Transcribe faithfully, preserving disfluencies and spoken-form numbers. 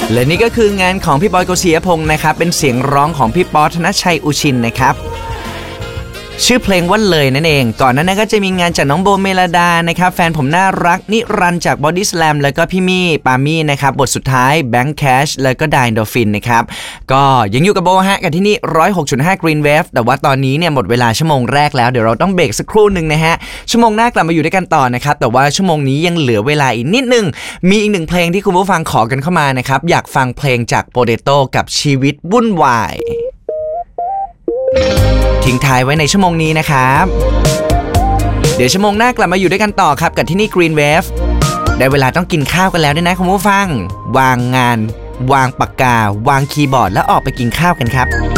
และนี่ก็คืองานของพี่บอยโกศิยพงศ์นะครับเป็นเสียงร้องของพี่ป๊อธนชัยอุชินนะครับชื่อเพลงว่าเลยนั่นเองก่อนหน้านั้นก็จะมีงานจากน้องโบเมลดานะครับแฟนผมน่ารักนิรันดร์จากบอดี้สแลมแล้วก็พี่มี่ปามี่นะครับบทสุดท้ายแบงค์แคชแล้วก็ไดโดฟินนะครับก็ยังอยู่กับโบฮะกันที่นี่ หนึ่งร้อยหกจุดห้า Green Wave แต่ว่าตอนนี้เนี่ยหมดเวลาชั่วโมงแรกแล้วเดี๋ยวเราต้องเบรกสักครู่นึงนะฮะชั่วโมงหน้ากลับมาอยู่ด้วยกันต่อนะครับแต่ว่าชั่วโมงนี้ยังเหลือเวลาอีกนิดนึงมีอีกหนึ่งเพลงที่คุณผู้ฟังขอกันเข้ามานะครับอยากฟังเพลงจากโปเตโต้กับชีวิตวุ่นวายทิ้งท้ายไว้ในชั่วโมงนี้นะครับเดี๋ยวชั่วโมงหน้ากลับมาอยู่ด้วยกันต่อครับกับที่นี่ Green Wave ได้เวลาต้องกินข้าวกันแล้วด้วยนะคุณผู้ฟังวางงานวางปากกาวางคีย์บอร์ดแล้วออกไปกินข้าวกันครับ